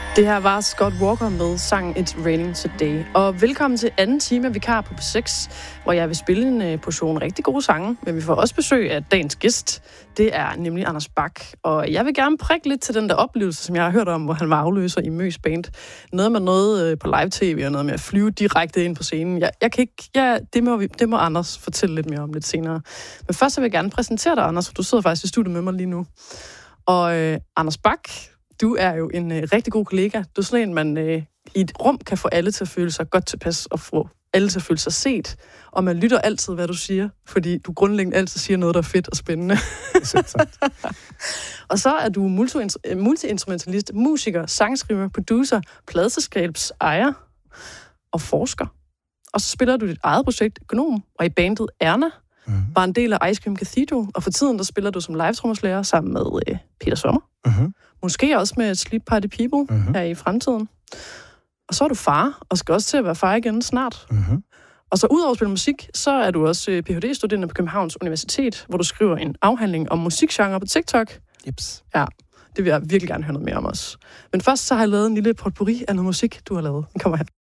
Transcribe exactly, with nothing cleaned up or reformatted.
Det her var Scott Walker med sangen It's Raining Today. Og velkommen til anden time af Vikar på P seks, hvor jeg vil spille en portion rigtig gode sange. Men vi får også besøg af dagens gæst. Det er nemlig Anders Bach. Og jeg vil gerne prikke lidt til den der oplevelse, som jeg har hørt om, hvor han var afløser i Møs Band. Noget med noget på live-tv og noget med at flyve direkte ind på scenen. Jeg, jeg kan ikke, jeg, det, må vi, det må Anders fortælle lidt mere om lidt senere. Men først så vil jeg gerne præsentere dig, Anders, for du sidder faktisk i studiet med mig lige nu. Og øh, Anders Bach, du er jo en øh, rigtig god kollega. Du er sådan en, man øh, i et rum kan få alle til at føle sig godt tilpas og få alle til at føle sig set. Og man lytter altid, hvad du siger, fordi du grundlæggende altid siger noget, der er fedt og spændende. Og så er du multi- multi-instrumentalist, musiker, sangskriver, producer, pladeselskabs ejer og forsker. Og så spiller du dit eget projekt, Gnom, og i bandet Erna, mm-hmm. var en del af Ice Cream Cathedral, og for tiden der spiller du som live-trommeslager sammen med øh, Peter Sommer. Mm-hmm. Måske også med Sleep Party People mm-hmm. her i fremtiden. Og så er du far, og skal også til at være far igen snart. Mm-hmm. Og så udover at spille musik, så er du også P H D-studerende på Københavns Universitet, hvor du skriver en afhandling om musikgenre på TikTok. Jeps. Ja, det vil jeg virkelig gerne høre noget mere om også. Men først så har jeg lavet en lille potpourri af noget musik, du har lavet. Den kommer her.